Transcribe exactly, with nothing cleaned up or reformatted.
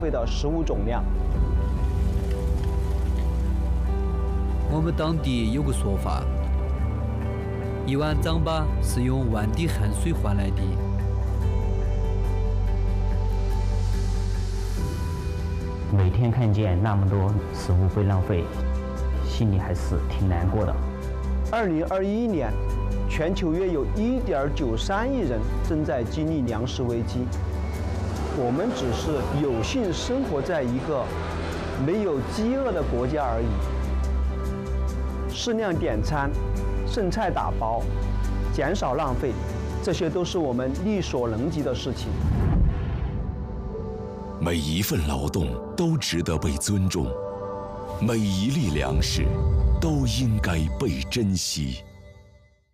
费的食物总量。 我们当地有个说法，一碗糌粑是用万滴汗水换来的。 每天看见那么多食物被浪费，心里还是挺难过的。 二零二一年，全球约有一点九三亿人正在经历粮食危机。我们只是有幸生活在一个没有饥饿的国家而已。适量点餐、剩菜打包、减少浪费，这些都是我们力所能及的事情。 每一份劳动都值得被尊重，每一粒粮食都应该被珍惜。